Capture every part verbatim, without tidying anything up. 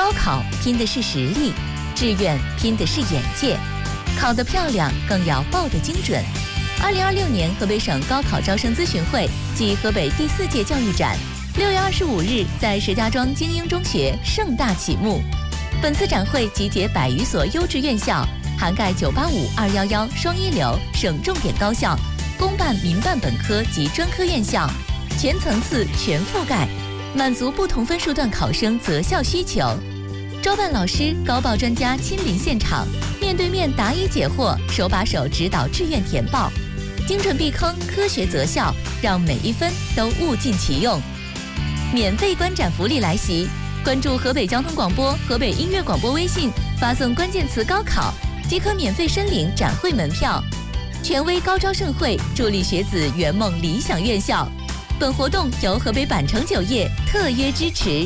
高考拼的是实力，志愿拼的是眼界，考得漂亮更要报得精准。二零二六年河北省高考招生咨询会暨河北第四届教育展，六月二十五日在石家庄精英中学盛大启幕。本次展会集结百余所优质院校，涵盖九八五、二一一双一流省重点高校、公办、民办本科及专科院校，全层次、全覆盖，满足不同分数段考生择校需求。招办老师、高报专家亲临现场，面对面答疑解惑，手把手指导志愿填报，精准避坑，科学择校，让每一分都物尽其用。免费观展福利来袭，关注河北交通广播、河北音乐广播微信，发送关键词“高考”，即可免费申领展会门票。权威高招盛会，助力学子圆梦理想院校。本活动由河北百城酒业特约支持。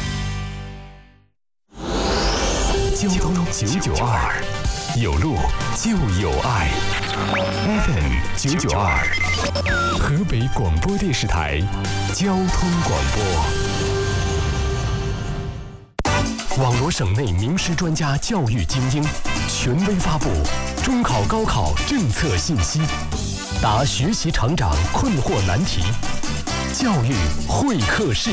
交通九九二，有路就有爱。F M 九九二，河北广播电视台交通广播。网罗省内名师专家教育精英，权威发布中考高考政策信息，答学习成长困惑难题，教育会客室。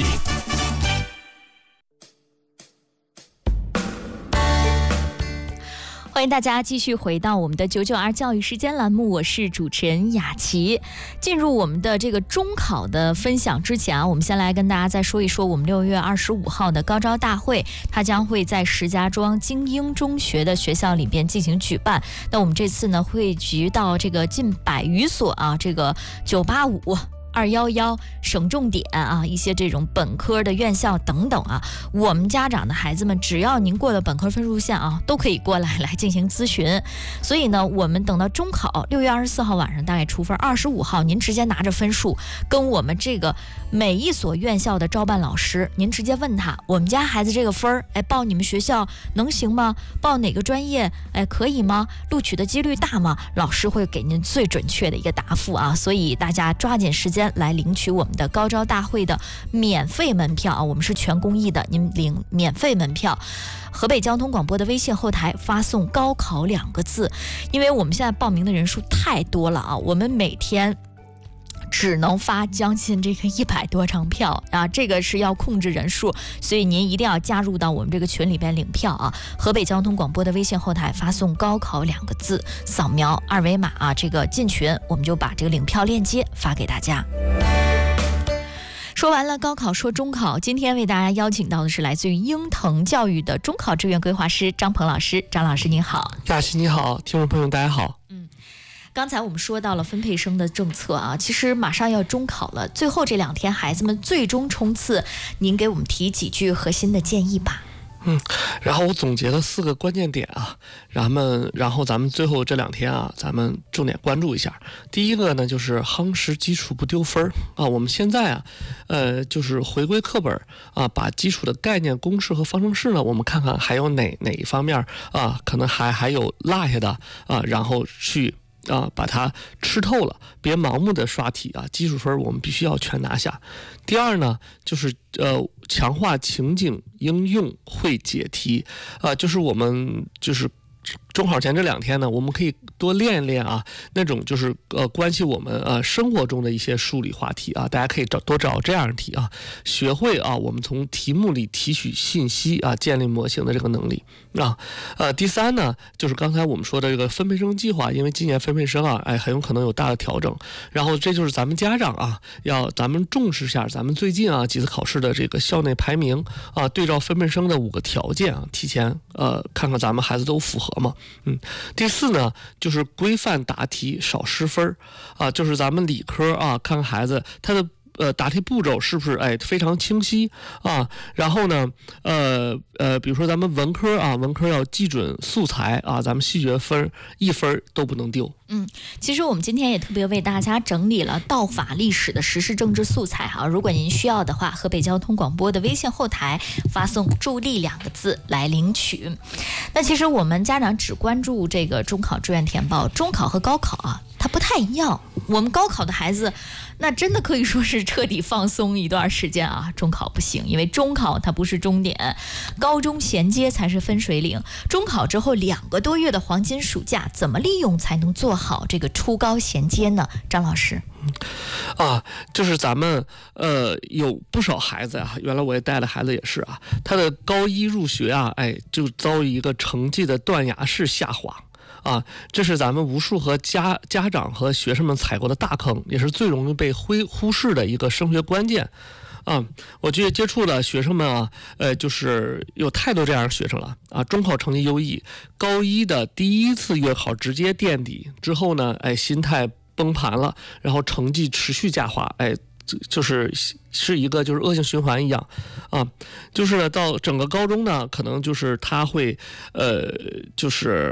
欢迎大家继续回到我们的九九二教育时间栏目，我是主持人雅琪。进入我们的这个中考的分享之前啊，我们先来跟大家再说一说我们六月二十五号的高招大会，它将会在石家庄精英中学的学校里边进行举办。那我们这次呢，汇聚到这个近百余所啊，这个九八五。二一一省重点啊，一些这种本科的院校等等啊，我们家长的孩子们，只要您过了本科分数线啊，都可以过来来进行咨询。所以呢，我们等到中考六月二十四号晚上大概出分，二十五号您直接拿着分数跟我们这个每一所院校的招办老师，您直接问他，我们家孩子这个分儿，哎，报你们学校能行吗？报哪个专业，哎，可以吗？录取的几率大吗？老师会给您最准确的一个答复啊。所以大家抓紧时间来领取我们的高招大会的免费门票啊，我们是全公益的，您领免费门票。河北交通广播的微信后台发送高考两个字，因为我们现在报名的人数太多了啊，我们每天只能发将近这个一百多张票啊，这个是要控制人数，所以您一定要加入到我们这个群里边领票啊。河北交通广播的微信后台发送高考两个字，扫描二维码啊，这个进群，我们就把这个领票链接发给大家。说完了高考，说中考，今天为大家邀请到的是来自于鹰腾教育的中考志愿规划师张鹏老师。张老师您好。 雅琪你好，听众朋友大家好。 嗯，刚才我们说到了分配生的政策啊，其实马上要中考了，最后这两天孩子们最终冲刺，您给我们提几句核心的建议吧。 嗯，然后我总结了四个关键点啊，咱们然后咱们最后这两天啊，咱们重点关注一下。第一个呢，就是夯实基础不丢分啊。我们现在啊，呃，就是回归课本啊，把基础的概念、公式和方程式呢，我们看看还有哪哪一方面啊，可能还还有落下的啊，然后去。啊，把它吃透了，别盲目的刷题啊！基础分我们必须要全拿下。第二呢，就是呃，强化情景应用会解题啊，就是我们就是中考前这两天呢，我们可以多练一练啊，那种就是呃关系我们呃生活中的一些数理化题啊，大家可以找多找这样的题啊，学会啊我们从题目里提取信息啊，建立模型的这个能力啊。呃，第三呢，就是刚才我们说的这个分配生计划，因为今年分配生啊，哎很有可能有大的调整，然后这就是咱们家长啊，要咱们重视下咱们最近啊几次考试的这个校内排名啊，对照分配生的五个条件啊，提前呃看看咱们孩子都符合吗？嗯，第四呢，就是规范答题，少失分啊，就是咱们理科啊，看看孩子他的呃答题步骤是不是哎非常清晰啊，然后呢，呃呃，比如说咱们文科啊，文科要记准素材啊，咱们细学分一分都不能丢。 嗯，其实我们今天也特别为大家整理了道法历史的时事政治素材哈，如果您需要的话，河北交通广播的微信后台发送助力两个字来领取。那其实我们家长只关注这个中考志愿填报，中考和高考啊它不太一样我们高考的孩子，那真的可以说是彻底放松一段时间啊。中考不行，因为中考它不是终点，高中衔接才是分水岭。中考之后两个多月的黄金暑假，怎么利用才能做好这个初高衔接呢？张老师。 啊，就是咱们呃有不少孩子啊，原来我也带的孩子也是啊，他的高一入学啊，哎，就遭遇一个成绩的断崖式下滑。啊，这是咱们无数和家家长和学生们踩过的大坑，也是最容易被忽忽视的一个升学关键。啊，我觉得接触的学生们啊，呃，就是有太多这样的学生了啊。中考成绩优异，高一的第一次月考直接垫底之后呢，哎，心态崩盘了，然后成绩持续下滑，哎，就是是一个就是恶性循环一样啊。就是呢，到整个高中呢，可能就是他会呃，就是。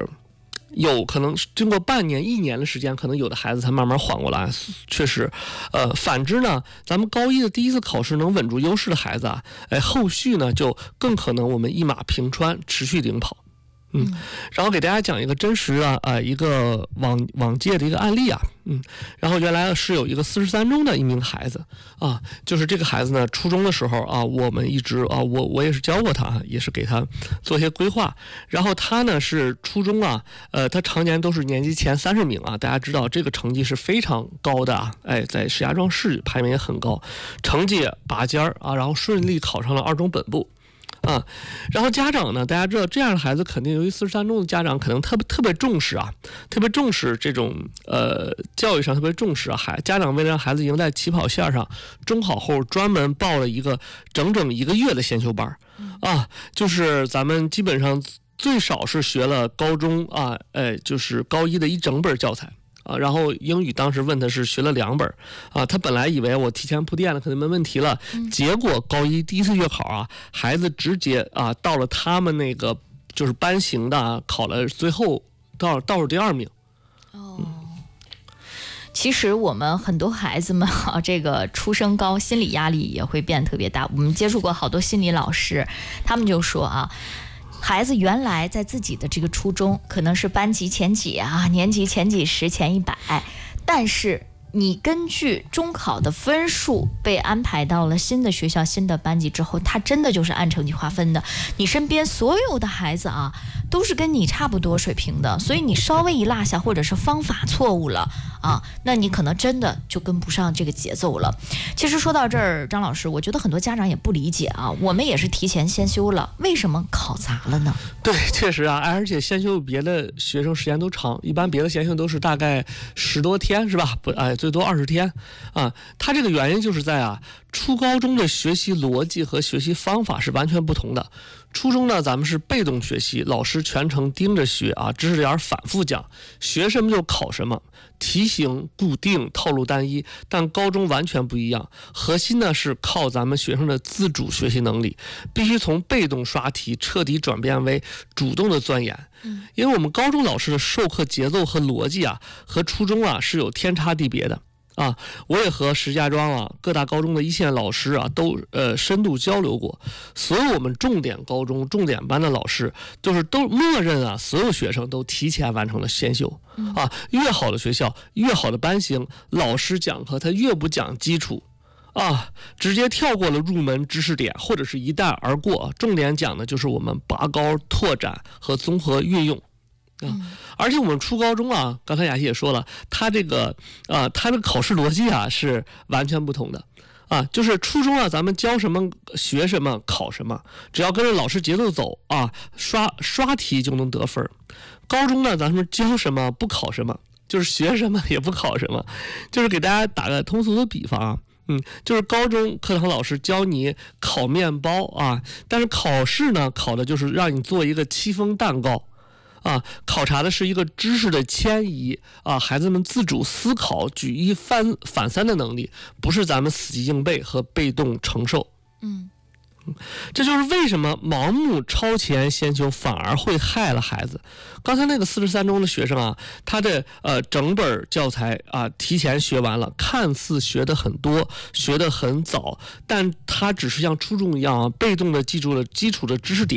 有可能经过半年、一年的时间，可能有的孩子才慢慢缓过来。确实，呃，反之呢，咱们高一的第一次考试能稳住优势的孩子啊，哎，后续呢就更可能我们一马平川，持续领跑。嗯，然后给大家讲一个真实的呃一个往往届的一个案例啊，嗯，然后原来是有一个四十三中的一名孩子啊，就是这个孩子呢，初中的时候啊，我们一直啊，我我也是教过他，也是给他做一些规划，然后他呢是初中啊，呃，他常年都是年级前三十名啊，大家知道这个成绩是非常高的啊，哎，在石家庄市排名也很高，成绩拔尖儿啊，然后顺利考上了二中本部。啊，然后家长呢，大家知道这样的孩子肯定由于四十三中的家长可能特别特别重视啊，特别重视这种呃教育上特别重视啊，孩家长为了让孩子赢在起跑线上，中考后专门报了一个整整一个月的先修班啊，就是咱们基本上最少是学了高中啊，哎，就是高一的一整本教材。啊，然后英语当时问他是学了两本啊，他本来以为我提前铺垫了，可能没问题了，结果高一第一次月考啊，孩子直接啊到了他们那个就是班型的、啊、考了最后倒倒数第二名。 哦，其实我们很多孩子们啊，这个初升高，心理压力也会变得特别大。我们接触过好多心理老师，他们就说啊。孩子原来在自己的这个初中可能是班级前几啊，年级前几十、前一百，但是你根据中考的分数被安排到了新的学校、新的班级之后，他真的就是按成绩划分的。你身边所有的孩子啊，都是跟你差不多水平的，所以你稍微一落下，或者是方法错误了啊，那你可能真的就跟不上这个节奏了。其实说到这儿，张老师，我觉得很多家长也不理解啊，我们也是提前先修了，为什么考砸了呢？ 对，确实啊，而且先修别的学生时间都长，一般别的先修都是大概十多天，是吧？不，哎，最多二十天啊。它这个原因就是在啊，初高中的学习逻辑和学习方法是完全不同的。初中呢，咱们是被动学习，老师全程盯着学啊，知识点反复讲，学什么就考什么，题型固定，套路单一。但高中完全不一样，核心呢是靠咱们学生的自主学习能力，必须从被动刷题彻底转变为主动的钻研。因为我们高中老师的授课节奏和逻辑啊，和初中啊是有天差地别的。啊，我也和石家庄啊各大高中的一线老师啊都呃深度交流过，所有我们重点高中重点班的老师就是都默认啊，所有学生都提前完成了先修啊，越好的学校越好的班型，老师讲课他越不讲基础啊，直接跳过了入门知识点，或者是一带而过，重点讲的就是我们拔高拓展和综合运用。啊，而且我们初高中啊，刚才雅琪也说了，他这个啊，他的考试逻辑啊是完全不同的啊。就是初中啊，咱们教什么学什么考什么，只要跟着老师节奏走啊，刷刷题就能得分。高中呢，咱们教什么不考什么，就是学什么也不考什么。就是给大家打个通俗的比方啊，嗯，就是高中课堂老师教你烤面包啊，但是考试呢考的就是让你做一个戚风蛋糕。啊，考察的是一个知识的迁移啊，孩子们自主思考、举一反反三的能力，不是咱们死记硬背和被动承受。 嗯， 这就是为什么盲目超前先修反而会害了孩子。刚才那个四十三中的学生啊，他的呃整本教材啊提前学完了，看似学得很多，学得很早，但他只是像初中一样啊，被动的记住了基础的知识点。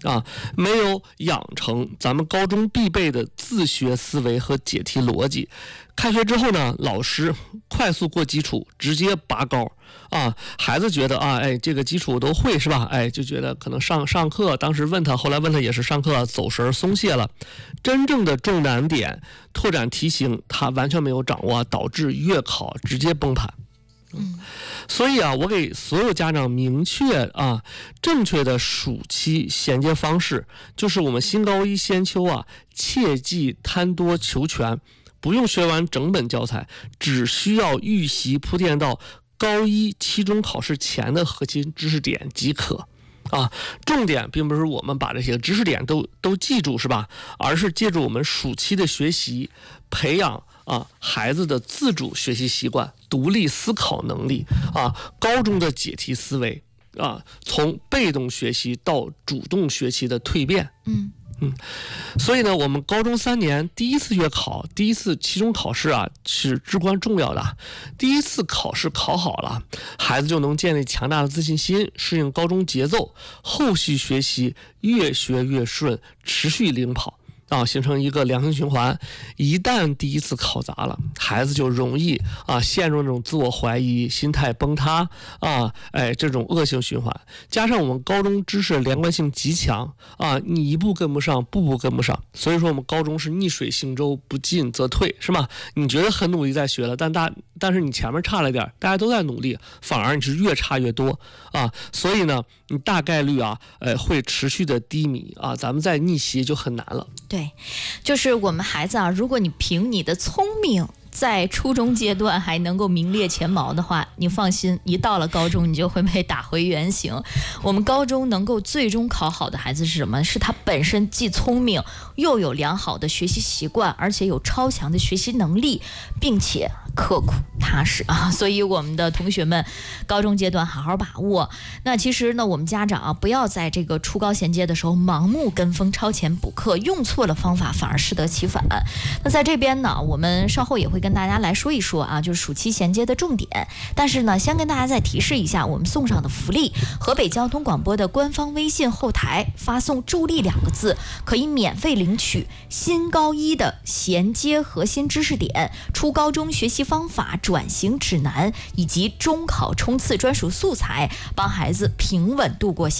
啊，没有养成咱们高中必备的自学思维和解题逻辑。开学之后呢，老师快速过基础，直接拔高啊！孩子觉得啊，哎，这个基础我都会是吧？哎，就觉得可能上上课，当时问他，后来问他也是上课走神松懈了。真正的重难点、拓展题型，他完全没有掌握，导致月考直接崩盘。 嗯， 所以啊，我给所有家长明确啊，正确的暑期衔接方式，就是我们新高一先秋啊，切忌贪多求全，不用学完整本教材，只需要预习铺垫到高一期中考试前的核心知识点即可。啊，重点并不是我们把这些知识点都都记住是吧？而是借助我们暑期的学习，培养啊孩子的自主学习习惯、独立思考能力啊，高中的解题思维啊，从被动学习到主动学习的蜕变。 嗯。 嗯，所以呢，我们高中三年第一次月考、第一次期中考试啊，是至关重要的。第一次考试考好了，孩子就能建立强大的自信心，适应高中节奏，后续学习越学越顺，持续领跑。啊，形成一个良性循环。一旦第一次考砸了，孩子就容易啊陷入那种自我怀疑、心态崩塌啊，哎，这种恶性循环。加上我们高中知识连贯性极强啊，你一步跟不上，步步跟不上。所以说我们高中是逆水行舟，不进则退，是吗？你觉得很努力在学了，但大但是你前面差了点，大家都在努力，反而你是越差越多啊。所以呢，你大概率啊，呃，会持续的低迷啊，咱们再逆袭就很难了。 对，就是我们孩子啊，如果你凭你的聪明在初中阶段还能够名列前茅的话，你放心，一到了高中你就会被打回原形。我们高中能够最终考好的孩子是什么？是他本身既聪明又有良好的学习习惯，而且有超强的学习能力，并且刻苦踏实啊。所以我们的同学们高中阶段好好把握。那其实呢，我们家长啊，不要在这个初高衔接的时候盲目跟风超前补课，用错了方法反而适得其反。那在这边呢，我们稍后也会跟大家来说一说啊，就是暑期衔接的重点。但是呢，先跟大家再提示一下我们送上的福利，河北交通广播的官方微信后台发送助力两个字，可以免费领取新高一的衔接核心知识点、初高中学习方法转型指南以及中考冲刺专属素材，帮孩子平稳度过